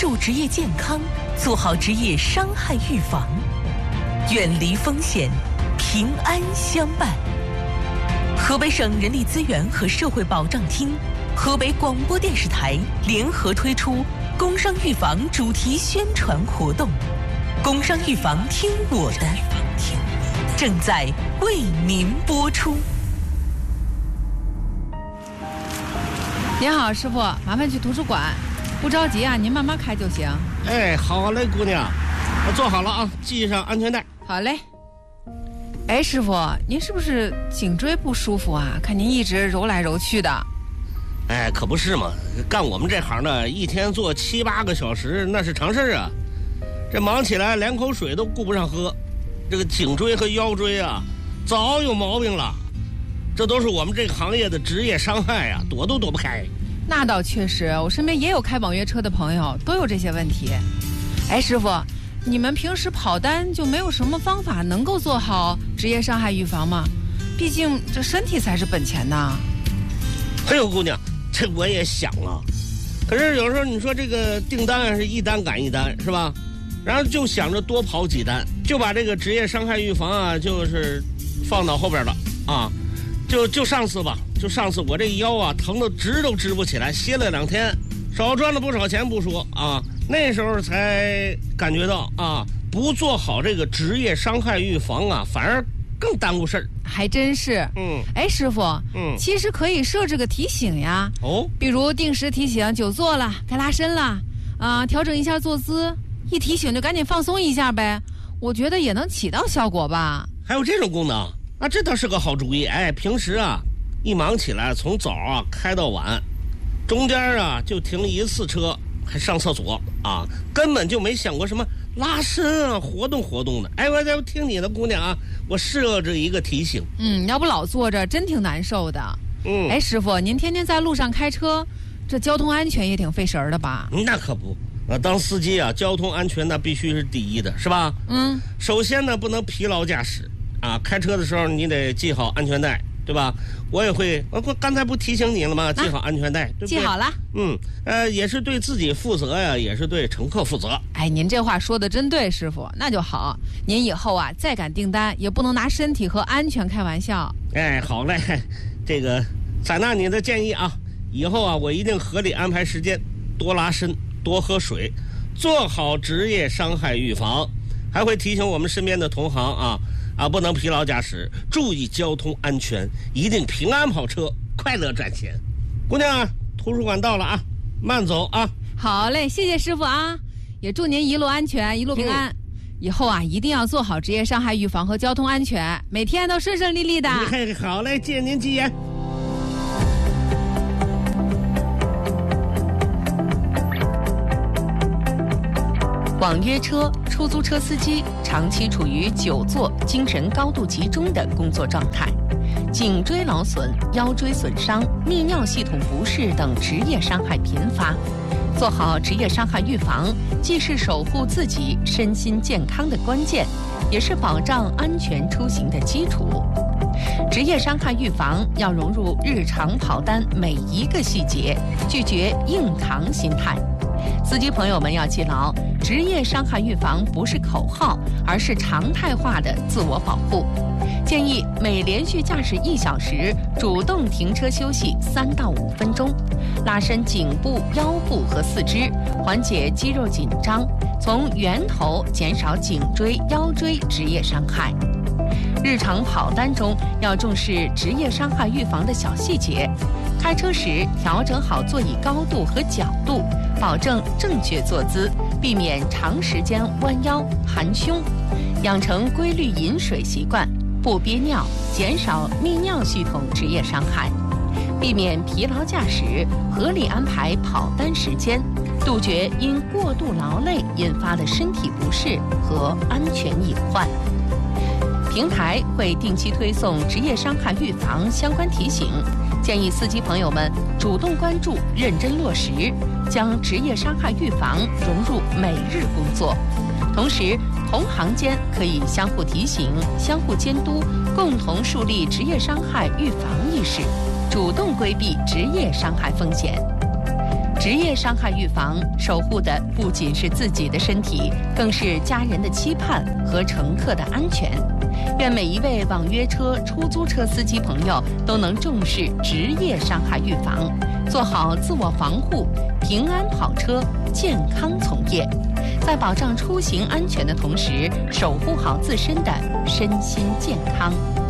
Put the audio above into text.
注职业健康，做好职业伤害预防，远离风险，平安相伴。河北省人力资源和社会保障厅、河北广播电视台联合推出工伤预防主题宣传活动，工伤预防听我的，正在为您播出。 您好，师傅，麻烦去图书馆，不着急啊，您慢慢开就行。 哎，好嘞，姑娘，我坐好了啊，系上安全带。 好嘞。哎，师傅，您是不是颈椎不舒服啊？看您一直揉来揉去的。 哎，可不是嘛，干我们这行的，一天做7、8个小时，那是常事啊。这忙起来连口水都顾不上喝，这个颈椎和腰椎啊，早有毛病了。这都是我们这个行业的职业伤害啊，躲都躲不开。 那倒确实，我身边也有开网约车的朋友，都有这些问题。哎，师傅，你们平时跑单就没有什么方法能够做好职业伤害预防吗？毕竟这身体才是本钱呐。 哎呦，姑娘，这我也想啊，可是有时候你说这个订单是一单赶一单，是吧？然后就想着多跑几单，就把这个职业伤害预防啊，就是放到后边了啊。就上次吧，我这腰啊疼得直都直不起来，歇了2天，少赚了不少钱不说啊，那时候才感觉到啊，不做好这个职业伤害预防啊，反而更耽误事儿。 还真是。哎，师傅，其实可以设置个提醒呀。哦，比如定时提醒久坐了，该拉伸了啊，调整一下坐姿，一提醒就赶紧放松一下呗。我觉得也能起到效果吧。 还有这种功能啊，这倒是个好主意。哎，平时啊一忙起来，从早啊开到晚，中间啊就停一次车，还上厕所啊，根本就没想过什么拉伸啊，活动活动的。哎，我听你的，姑娘啊，我设置一个提醒。 要不老坐着真挺难受的。哎，师傅，您天天在路上开车，这交通安全也挺费神的吧？ 那可不，当司机啊，交通安全那必须是第一的，是吧？首先呢，不能疲劳驾驶啊，开车的时候你得系好安全带，对吧？我也会，我刚才不提醒你了吗？系好安全带，对不对？ 系好了。 也是对自己负责呀，也是对乘客负责。 哎，您这话说的真对，师傅，那就好。您以后啊，再敢订单，也不能拿身体和安全开玩笑。 哎，好嘞，这个采纳你的建议啊，以后啊，我一定合理安排时间，多拉伸，多喝水，做好职业伤害预防，还会提醒我们身边的同行啊，不能疲劳驾驶，注意交通安全，一定平安跑车，快乐赚钱。姑娘，图书馆到了啊，慢走啊。 好嘞，谢谢师傅啊，也祝您一路安全，一路平安。以后啊，一定要做好职业伤害预防和交通安全，每天都顺顺利利的。 好嘞，借您吉言。 网约车、出租车司机长期处于久坐、精神高度集中的工作状态，颈椎劳损、腰椎损伤、泌尿系统不适等职业伤害频发。做好职业伤害预防，既是守护自己身心健康的关键，也是保障安全出行的基础。职业伤害预防要融入日常跑单每一个细节，拒绝硬扛心态。司机朋友们要记牢，职业伤害预防不是口号，而是常态化的自我保护。建议每连续驾驶1小时，主动停车休息3到5分钟，拉伸颈部、腰部和四肢，缓解肌肉紧张，从源头减少颈椎、腰椎职业伤害。日常跑单中要重视职业伤害预防的小细节，开车时调整好座椅高度和角度，保证正确坐姿，避免长时间弯腰含胸，养成规律饮水习惯，不憋尿，减少泌尿系统职业伤害，避免疲劳驾驶，合理安排跑单时间，杜绝因过度劳累引发的身体不适和安全隐患。平台会定期推送职业伤害预防相关提醒，建议司机朋友们主动关注，认真落实，将职业伤害预防融入每日工作。同时，同行间可以相互提醒、相互监督，共同树立职业伤害预防意识，主动规避职业伤害风险。 职业伤害预防守护的不仅是自己的身体，更是家人的期盼和乘客的安全。愿每一位网约车、出租车司机朋友都能重视职业伤害预防，做好自我防护，平安跑车，健康从业，在保障出行安全的同时，守护好自身的身心健康。